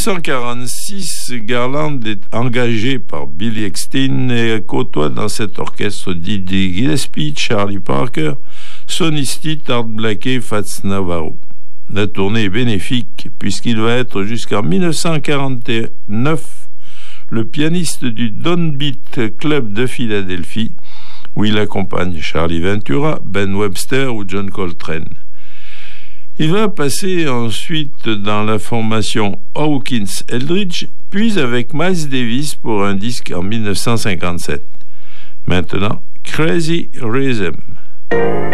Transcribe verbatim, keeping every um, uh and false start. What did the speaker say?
cent quarante-six, Garland est engagé par Billy Eckstine et côtoie dans cet orchestre Dizzy Gillespie, Charlie Parker, Sonny Stitt, Art Blakey et Fats Navarro. La tournée est bénéfique puisqu'il va être jusqu'en dix-neuf cent quarante-neuf le pianiste du Downbeat Club de Philadelphie, où il accompagne Charlie Ventura, Ben Webster ou John Coltrane. Il va passer ensuite dans la formation Hawkins-Eldridge, puis avec Miles Davis pour un disque en dix-neuf cent cinquante-sept. Maintenant, Crazy Rhythm.